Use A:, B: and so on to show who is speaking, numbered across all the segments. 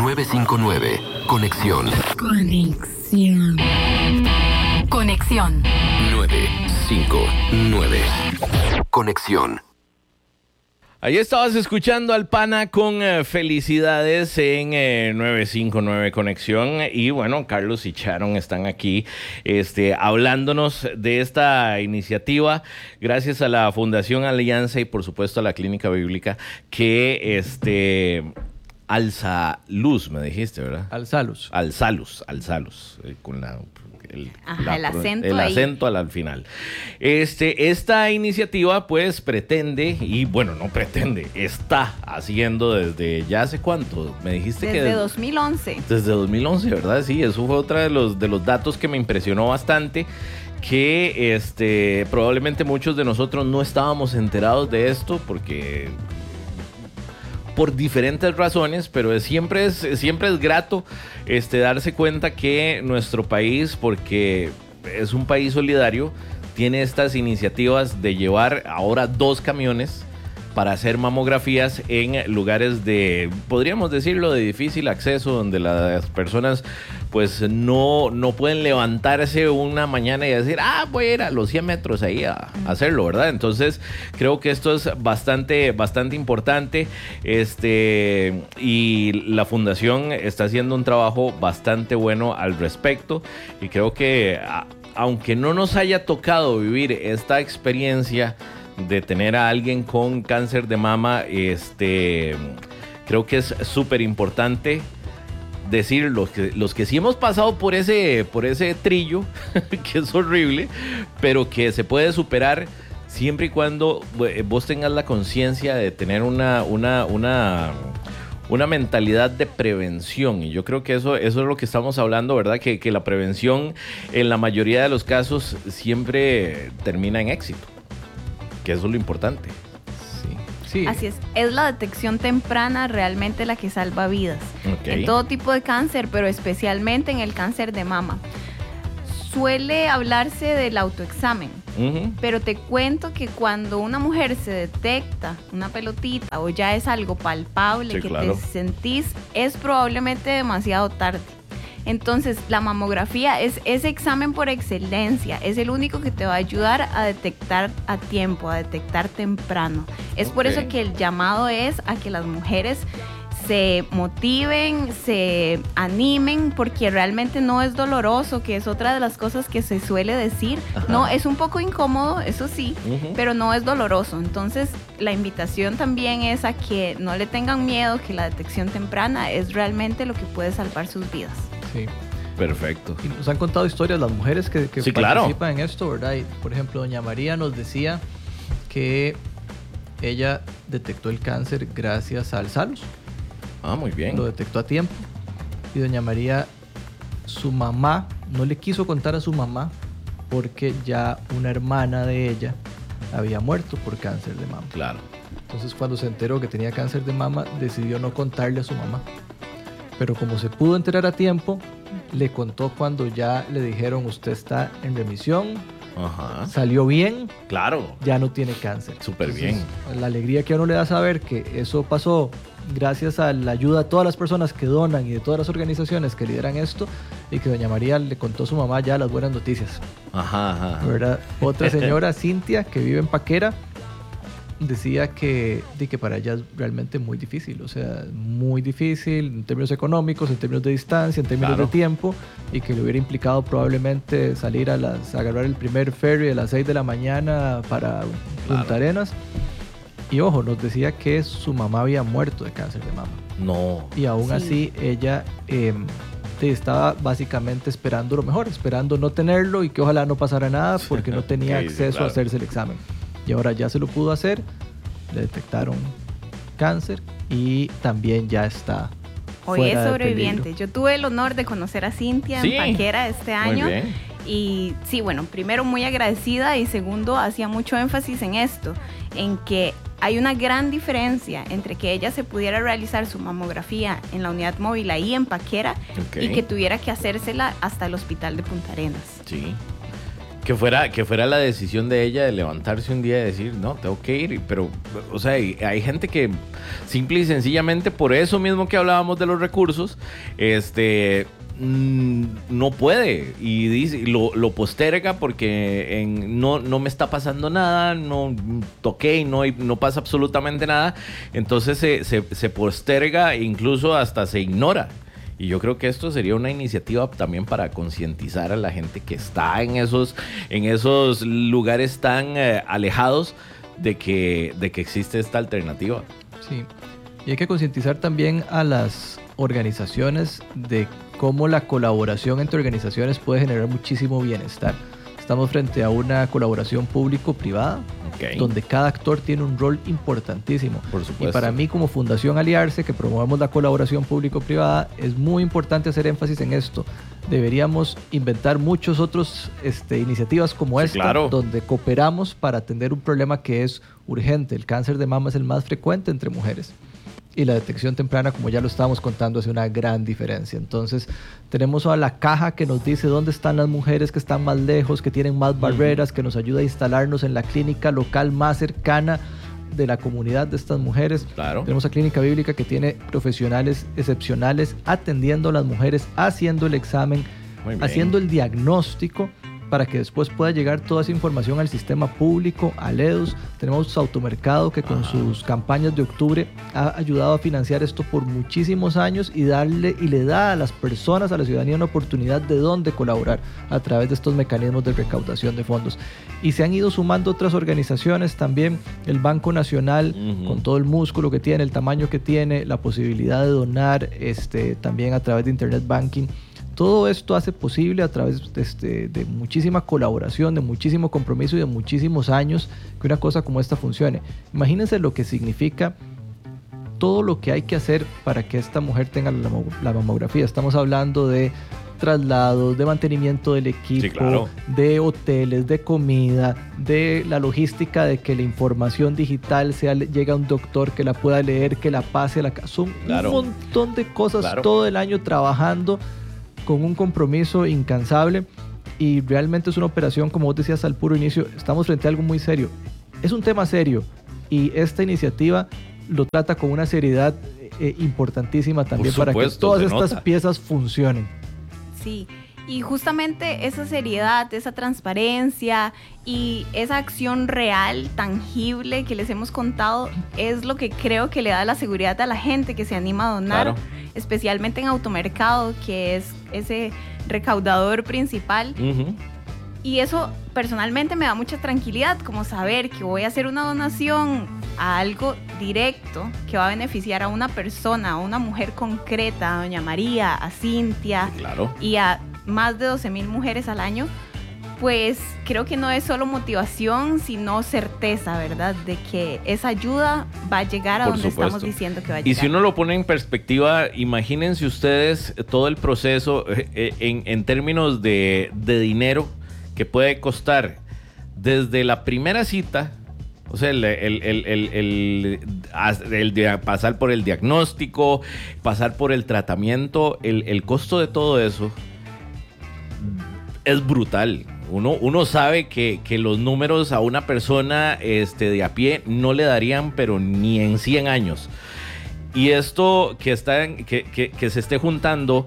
A: 959. Conexión.
B: Conexión. Conexión.
A: 959. Conexión.
C: Ahí estabas escuchando al pana con felicidades en 959 Conexión. Y bueno, Carlos y Sharon están aquí hablándonos de esta iniciativa gracias a la Fundación Alianza y por supuesto a la Clínica Bíblica que Alza Luz, me dijiste, ¿verdad?
D: Alzaluz.
C: Alzaluz, con el
B: acento
C: al final. Esta iniciativa pues pretende, y bueno, no pretende, está haciendo desde ya hace cuánto, me dijiste
B: desde
C: que...
B: 2011.
C: Desde 2011, ¿verdad? Sí, eso fue otro de los datos que me impresionó bastante, que probablemente muchos de nosotros no estábamos enterados de esto porque... por diferentes razones, pero siempre es grato darse cuenta que nuestro país, porque es un país solidario, tiene estas iniciativas de llevar ahora 2 camiones para hacer mamografías en lugares de, podríamos decirlo, de difícil acceso, donde las personas pues no pueden levantarse una mañana y decir, voy a ir a los 100 metros ahí a hacerlo, ¿verdad? Entonces creo que esto es bastante importante, y la fundación está haciendo un trabajo bastante bueno al respecto, y creo que aunque no nos haya tocado vivir esta experiencia de tener a alguien con cáncer de mama, creo que es súper importante decir los que sí hemos pasado por ese trillo, que es horrible, pero que se puede superar siempre y cuando vos tengas la conciencia de tener una mentalidad de prevención. Y yo creo que eso es lo que estamos hablando, ¿verdad? Que la prevención en la mayoría de los casos siempre termina en éxito, que eso es lo importante.
D: Sí.
B: Así es la detección temprana realmente la que salva vidas.
C: Okay.
B: En todo tipo de cáncer, pero especialmente en el cáncer de mama. Suele hablarse del autoexamen, pero te cuento que cuando una mujer se detecta una pelotita o ya es algo palpable, sí, claro, te sentís, es probablemente demasiado tarde. Entonces, la mamografía es ese examen por excelencia, es el único que te va a ayudar a detectar a tiempo, a detectar temprano. Es por eso que el llamado es a que las mujeres se motiven, se animen, porque realmente no es doloroso, que es otra de las cosas que se suele decir. Ajá. No, es un poco incómodo, eso sí, pero no es doloroso. Entonces, la invitación también es a que no le tengan miedo, que la detección temprana es realmente lo que puede salvar sus vidas.
D: Sí.
C: Perfecto.
D: Y nos han contado historias las mujeres que
C: sí,
D: participan
C: claro,
D: en esto, ¿verdad? Y, por ejemplo, doña María nos decía que ella detectó el cáncer gracias al Salus.
C: Muy bien.
D: Lo detectó a tiempo. Y doña María, su mamá, no le quiso contar a su mamá porque ya una hermana de ella había muerto por cáncer de mama.
C: Claro.
D: Entonces, cuando se enteró que tenía cáncer de mama, decidió no contarle a su mamá. Pero como se pudo enterar a tiempo, le contó cuando ya le dijeron, usted está en remisión,
C: ajá,
D: salió bien,
C: claro,
D: ya no tiene cáncer.
C: Súper bien.
D: La alegría que a uno le da saber que eso pasó gracias a la ayuda de todas las personas que donan y de todas las organizaciones que lideran esto, y que doña María le contó a su mamá ya las buenas noticias.
C: Ajá.
D: ¿Verdad? Otra señora, Cintia, que vive en Paquera, decía que para ella es realmente muy difícil, o sea, muy difícil en términos económicos, en términos de distancia, en términos de tiempo, y que le hubiera implicado probablemente salir a agarrar el primer ferry a las 6 de la mañana para Punta Arenas. Y ojo, nos decía que su mamá había muerto de cáncer de mama.
C: No.
D: Y aún así ella estaba básicamente esperando lo mejor, esperando no tenerlo y que ojalá no pasara nada porque no tenía acceso a hacerse el examen. Y ahora ya se lo pudo hacer, le detectaron cáncer y también ya está
B: hoy es sobreviviente. Yo tuve el honor de conocer a Cintia en Paquera este año. Muy bien. Y sí, bueno, primero muy agradecida y segundo hacía mucho énfasis en esto, en que hay una gran diferencia entre que ella se pudiera realizar su mamografía en la unidad móvil ahí en Paquera y que tuviera que hacérsela hasta el hospital de Punta Arenas.
C: Sí. Que fuera la decisión de ella de levantarse un día y decir, no, tengo que ir. Pero, o sea, hay gente que simple y sencillamente, por eso mismo que hablábamos de los recursos, no puede. Y dice, lo posterga porque no me está pasando nada, no toqué y no pasa absolutamente nada. Entonces se posterga e incluso hasta se ignora. Y yo creo que esto sería una iniciativa también para concientizar a la gente que está en esos lugares tan alejados de que existe esta alternativa.
D: Sí, y hay que concientizar también a las organizaciones de cómo la colaboración entre organizaciones puede generar muchísimo bienestar. Estamos frente a una colaboración público-privada, donde cada actor tiene un rol importantísimo.
C: Por supuesto.
D: Y para mí, como Fundación Aliarse, que promovemos la colaboración público-privada, es muy importante hacer énfasis en esto. Deberíamos inventar muchos otros iniciativas como esta,
C: claro,
D: donde cooperamos para atender un problema que es urgente. El cáncer de mama es el más frecuente entre mujeres. Y la detección temprana, como ya lo estábamos contando, hace una gran diferencia. Entonces, tenemos a la caja que nos dice dónde están las mujeres que están más lejos, que tienen más barreras, que nos ayuda a instalarnos en la clínica local más cercana de la comunidad de estas mujeres.
C: Claro.
D: Tenemos a Clínica Bíblica, que tiene profesionales excepcionales atendiendo a las mujeres, haciendo el examen, haciendo el diagnóstico, para que después pueda llegar toda esa información al sistema público, al EDUS. Tenemos Automercado, que con sus campañas de octubre ha ayudado a financiar esto por muchísimos años y le da a las personas, a la ciudadanía, una oportunidad de dónde colaborar a través de estos mecanismos de recaudación de fondos. Y se han ido sumando otras organizaciones también, el Banco Nacional, con todo el músculo que tiene, el tamaño que tiene, la posibilidad de donar también a través de Internet Banking. Todo esto hace posible a través de muchísima colaboración, de muchísimo compromiso y de muchísimos años que una cosa como esta funcione. Imagínense lo que significa todo lo que hay que hacer para que esta mujer tenga la mamografía. Estamos hablando de traslados, de mantenimiento del equipo,
C: sí, claro,
D: de hoteles, de comida, de la logística de que la información digital llegue a un doctor que la pueda leer, que la pase a la casa. Son un montón de cosas todo el año trabajando con un compromiso incansable, y realmente es una operación, como vos decías al puro inicio, estamos frente a algo muy serio. Es un tema serio y esta iniciativa lo trata con una seriedad importantísima también, para que todas estas piezas funcionen.
B: Sí, y justamente esa seriedad, esa transparencia y esa acción real, tangible que les hemos contado, es lo que creo que le da la seguridad a la gente que se anima a donar, especialmente en Automercado, que es ese recaudador principal. Y eso personalmente me da mucha tranquilidad, como saber que voy a hacer una donación a algo directo que va a beneficiar a una persona, a una mujer concreta, a doña María, a Cintia, y a más de 12,000 mujeres al año. Pues creo que no es solo motivación, sino certeza, ¿verdad? De que esa ayuda va a llegar a donde estamos diciendo que va a llegar.
C: Y si uno lo pone en perspectiva, imagínense ustedes todo el proceso en términos de dinero que puede costar desde la primera cita, o sea, pasar por el diagnóstico, pasar por el tratamiento, el costo de todo eso es brutal. Uno sabe que los números a una persona de a pie no le darían, pero ni en 100 años. Y esto que se esté juntando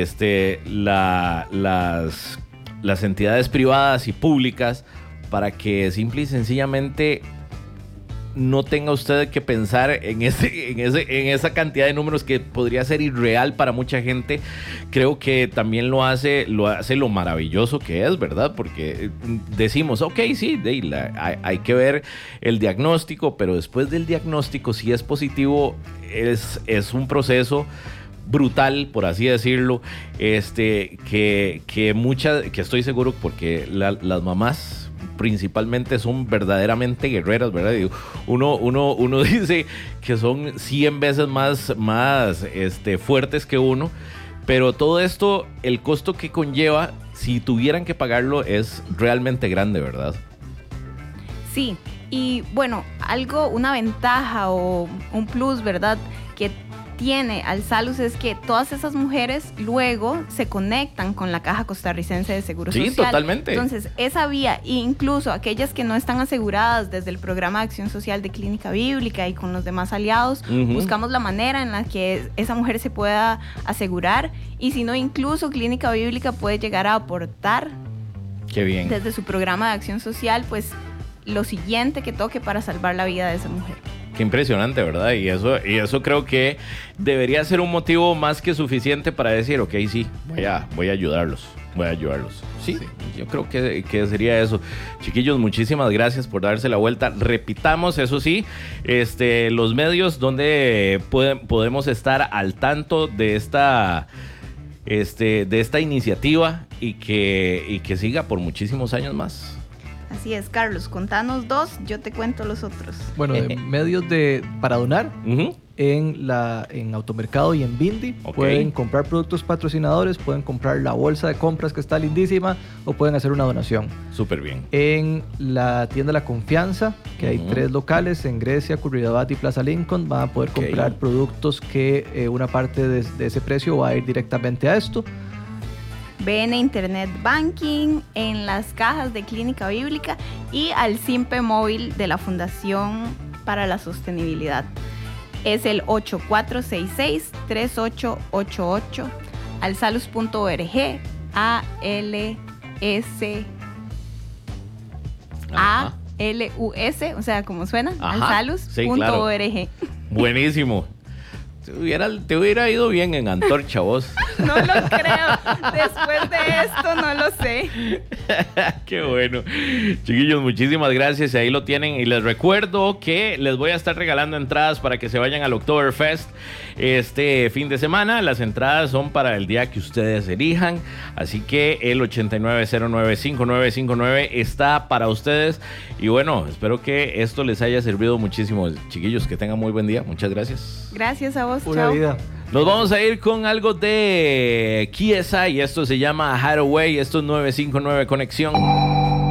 C: las entidades privadas y públicas, para que simple y sencillamente no tenga usted que pensar en esa cantidad de números que podría ser irreal para mucha gente. Creo que también lo hace lo maravilloso que es, ¿verdad? Porque decimos, ok, sí, hay que ver el diagnóstico, pero después del diagnóstico, si es positivo, es un proceso brutal, por así decirlo, que estoy seguro, porque las mamás principalmente son verdaderamente guerreras, ¿verdad? Y uno dice que son 100 veces más fuertes que uno, pero todo esto, el costo que conlleva, si tuvieran que pagarlo, es realmente grande, ¿verdad?
B: Sí, y bueno, una ventaja o un plus, ¿verdad? Que tiene al Salus es que todas esas mujeres luego se conectan con la Caja Costarricense de Seguro Social.
C: Sí, totalmente.
B: Entonces, esa vía, incluso aquellas que no están aseguradas desde el programa de acción social de Clínica Bíblica y con los demás aliados, buscamos la manera en la que esa mujer se pueda asegurar, y si no, incluso Clínica Bíblica puede llegar a aportar.
C: Qué bien.
B: Desde su programa de acción social, pues lo siguiente que toque para salvar la vida de esa mujer.
C: Qué impresionante, ¿verdad? Y eso creo que debería ser un motivo más que suficiente para decir, ok, sí, voy a ayudarlos. Sí, yo creo que sería eso. Chiquillos, muchísimas gracias por darse la vuelta. Repitamos, eso sí, los medios donde podemos estar al tanto de esta iniciativa y que siga por muchísimos años más.
B: Así es, Carlos, contanos 2, yo te cuento los otros.
D: Bueno, de medios para donar, en Automercado y en Bindi, pueden comprar productos patrocinadores, pueden comprar la bolsa de compras que está lindísima, o pueden hacer una donación. Súper bien. En la tienda La Confianza, que hay 3 locales, en Grecia, Curridabat y Plaza Lincoln, van a poder comprar productos que una parte de ese precio va a ir directamente a esto.
B: BN Internet Banking, en las cajas de Clínica Bíblica y al SIMPE móvil de la Fundación para la Sostenibilidad. Es el 8466-3888, alsalus.org, ALS, o sea, como suena, alsalus.org.
C: Sí, claro. Buenísimo. Te hubiera ido bien en Antorcha, vos.
B: No lo creo. Después de esto no lo sé.
C: Qué bueno. Chiquillos, muchísimas gracias. Ahí lo tienen. Y les recuerdo que les voy a estar regalando entradas para que se vayan al Oktoberfest este fin de semana. Las entradas son para el día que ustedes elijan. Así que el 8909-5959 está para ustedes. Y bueno, espero que esto les haya servido muchísimo. Chiquillos, que tengan muy buen día. Muchas gracias.
B: Gracias a vos.
D: Pura vida.
C: Nos vamos a ir con algo de KSI y esto se llama Hathaway. Esto es 959 Conexión.